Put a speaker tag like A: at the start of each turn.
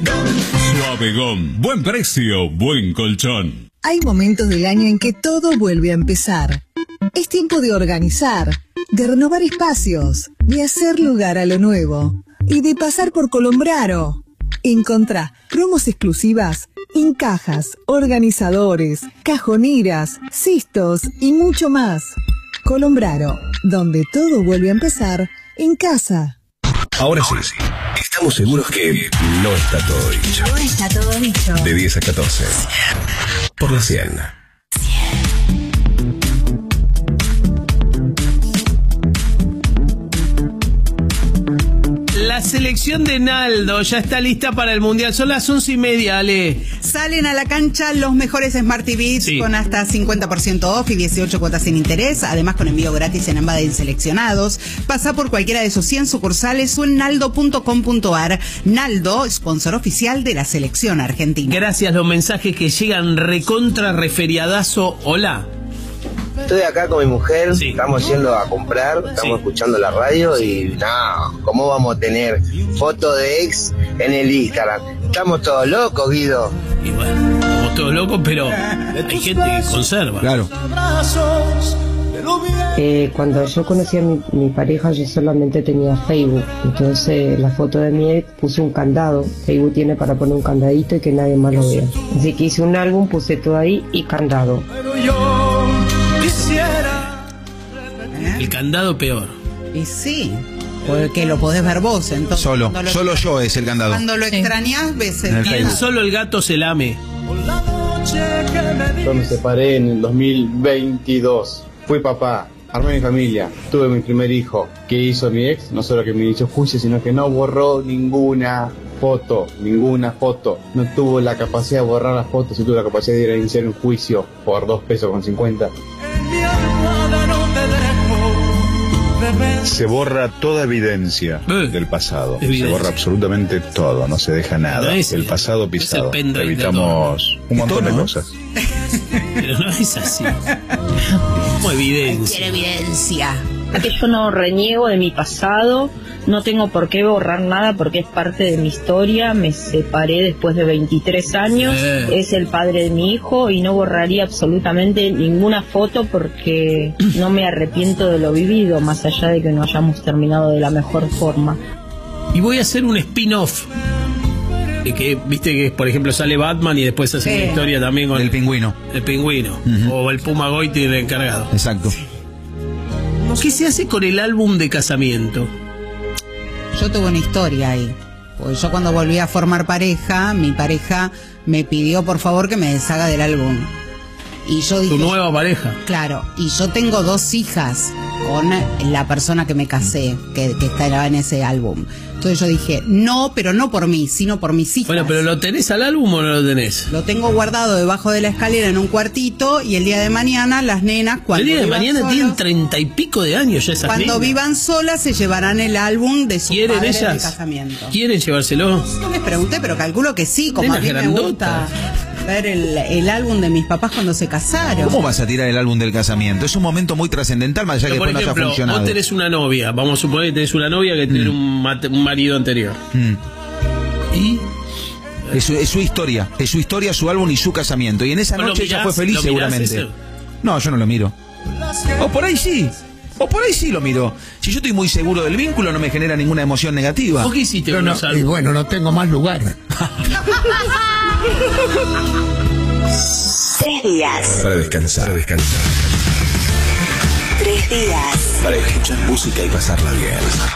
A: Suavegón, buen precio, buen colchón.
B: Hay momentos del año en que todo vuelve a empezar. Es tiempo de organizar, de renovar espacios, de hacer lugar a lo nuevo y de pasar por Colombraro. Encontrá promos exclusivas en cajas, organizadores, cajoneras, cistos y mucho más. Colombraro, donde todo vuelve a empezar en casa.
C: Ahora sí, estamos seguros que no está todo dicho.
B: No está todo dicho.
C: De 10 a 14. Por la 100.
D: La selección de Naldo ya está lista para el Mundial. Son las 11:30, Ale.
E: Salen a la cancha los mejores Smart TVs con hasta 50% off y 18 cuotas sin interés. Además, con envío gratis en Ambaden seleccionados. Pasa por cualquiera de sus 100 sucursales o en naldo.com.ar. Naldo, sponsor oficial de la selección argentina.
D: Gracias, los mensajes que llegan recontra referiadazo. Hola.
F: Estoy acá con mi mujer, estamos yendo a comprar, estamos escuchando la radio y no, ¿cómo vamos a tener fotos de ex en el Instagram? Estamos todos locos, Guido.
D: Y bueno, estamos todos locos, pero hay gente que conserva.
G: Claro.
H: Cuando yo conocí a mi pareja, yo solamente tenía Facebook. Entonces, la foto de mi ex puse un candado. Facebook tiene para poner un candadito y que nadie más lo vea. Así que hice un álbum, puse todo ahí y candado.
D: El candado peor.
E: Y sí, porque lo podés ver vos, entonces.
G: Solo yo es el candado.
E: Cuando lo extrañás, ves el
D: Quien solo el gato se lame.
I: Yo me separé en el 2022. Fui papá, armé mi familia, tuve mi primer hijo. ¿Qué hizo mi ex? No solo que me hizo juicio, sino que no borró ninguna foto. No tuvo la capacidad de borrar las fotos y tuvo la capacidad de ir a iniciar un juicio por 2 pesos con 50.
J: Se borra toda evidencia del pasado. Se borra absolutamente todo, no se deja nada. El pasado pisado. Evitamos un montón de cosas.
D: Pero no es así. Como evidencia.
E: Quiere evidencia.
H: Que yo no reniego de mi pasado, no tengo por qué borrar nada porque es parte de mi historia. Me separé después de 23 años, es el padre de mi hijo y no borraría absolutamente ninguna foto porque no me arrepiento de lo vivido, más allá de que no hayamos terminado de la mejor forma.
D: Y voy a hacer un spin-off. Que viste que, por ejemplo, sale Batman y después hace una historia también con
G: el pingüino.
D: El pingüino. O el Puma Goiti encargado.
G: Exacto.
D: ¿Qué se hace con el álbum de casamiento?
E: Yo tuve una historia ahí. Porque yo cuando volví a formar pareja, mi pareja me pidió por favor que me deshaga del álbum. Y yo dije,
D: ¿tu nueva pareja?
E: Claro, y yo tengo 2 hijas con la persona que me casé, que estaba en ese álbum. Entonces yo dije, no, pero no por mí, sino por mis hijas.
D: Bueno, pero ¿lo tenés al álbum o no lo tenés?
E: Lo tengo guardado debajo de la escalera en un cuartito y el día de mañana las nenas, cuando
D: el día de mañana
E: solos,
D: tienen 30 y pico de años ya esas
E: cuando
D: nenas.
E: vivan solas se llevarán el álbum de su padre de casamiento.
D: ¿Quieren llevárselo?
E: No les pregunté, pero calculo que sí, como
D: nenas
E: a mí me gusta ver el álbum de mis papás cuando se casaron.
G: ¿Cómo vas a tirar el álbum del casamiento? Es un momento muy trascendental, más allá que después no haya funcionado.
D: Vos tenés una novia, vamos a suponer que tenés una novia que tiene un marido anterior. ¿Y?
G: Es su historia, su álbum y su casamiento. Y en esa noche ella fue feliz seguramente. No, yo no lo miro. O por ahí sí lo miro. Si yo estoy muy seguro del vínculo, no me genera ninguna emoción negativa.
D: ¿Vos qué hiciste con los álbumes?
K: Y bueno, no tengo más lugar.
L: 3 días.
C: Para descansar.
L: 3 días.
C: Para escuchar música y pasarla bien.